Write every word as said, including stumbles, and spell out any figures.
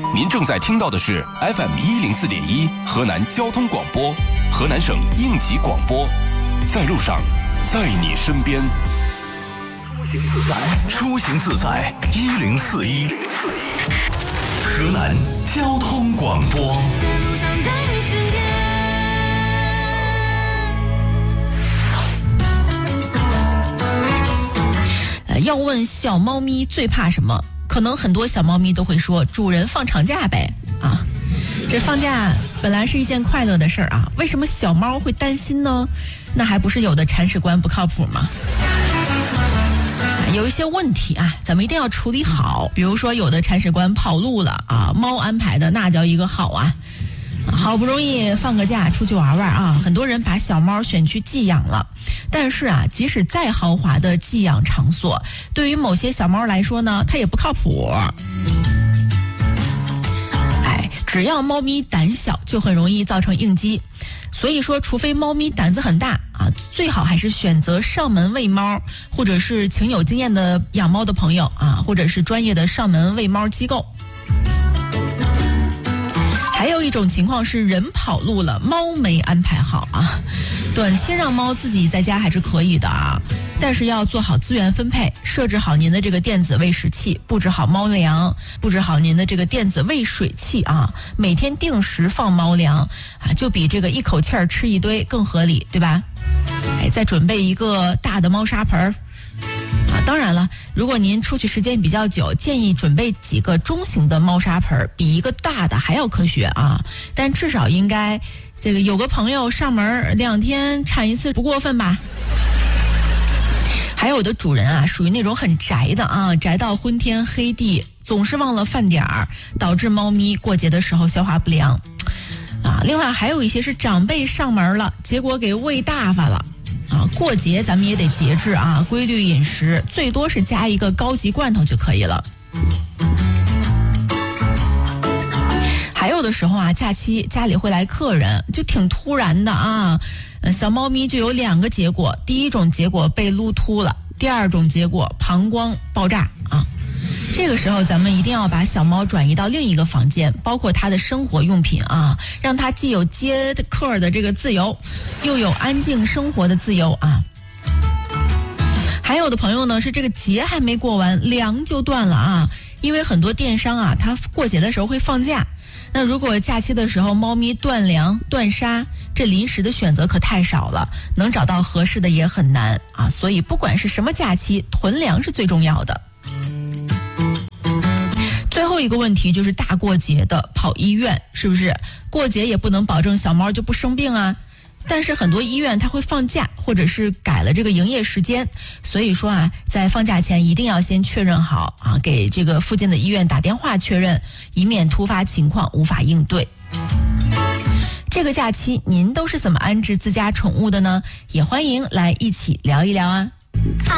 您正在听到的是 F M 一零四点一河南交通广播，河南省应急广播，在路上，在你身边。 出行自在一零四一，河南交通广播。 呃，要问小猫咪最怕什么？可能很多小猫咪都会说主人放长假呗啊，这放假本来是一件快乐的事儿啊，为什么小猫会担心呢？那还不是有的铲屎官不靠谱吗？有一些问题啊，咱们一定要处理好。比如说有的铲屎官跑路了啊，猫安排的那叫一个好啊，好不容易放个假出去玩玩啊，很多人把小猫选去寄养了。但是啊，即使再豪华的寄养场所，对于某些小猫来说呢，它也不靠谱。哎，只要猫咪胆小，就很容易造成应激。所以说，除非猫咪胆子很大啊，最好还是选择上门喂猫，或者是请有经验的养猫的朋友啊，或者是专业的上门喂猫机构。还有一种情况是人跑路了，猫没安排好啊。短期让猫自己在家还是可以的啊，但是要做好资源分配，设置好您的这个电子喂食器，布置好猫粮，布置好您的这个电子喂水器啊，每天定时放猫粮啊，就比这个一口气儿吃一堆更合理，对吧？哎，再准备一个大的猫砂盆儿。啊，当然了，如果您出去时间比较久，建议准备几个中型的猫砂盆，比一个大的还要科学啊。但至少应该这个有个朋友上门两天铲一次不过分吧。还有的主人啊，属于那种很宅的啊，宅到昏天黑地，总是忘了饭点儿，导致猫咪过节的时候消化不良啊。另外还有一些是长辈上门了，结果给喂大发了。啊，过节咱们也得节制啊，规律饮食，最多是加一个高级罐头就可以了。还有的时候啊，假期家里会来客人，就挺突然的啊，小猫咪就有两个结果，第一种结果被撸秃了，第二种结果膀胱爆炸啊。这个时候咱们一定要把小猫转移到另一个房间，包括它的生活用品啊，让它既有接客的这个自由，又有安静生活的自由啊。还有的朋友呢，是这个节还没过完，粮就断了啊，因为很多电商啊，它过节的时候会放假。那如果假期的时候猫咪断粮断杀，这临时的选择可太少了，能找到合适的也很难啊。所以不管是什么假期，囤粮是最重要的。最后一个问题就是大过节的跑医院，是不是？过节也不能保证小猫就不生病啊。但是很多医院它会放假，或者是改了这个营业时间，所以说啊，在放假前一定要先确认好啊，给这个附近的医院打电话确认，以免突发情况无法应对。这个假期您都是怎么安置自家宠物的呢？也欢迎来一起聊一聊啊。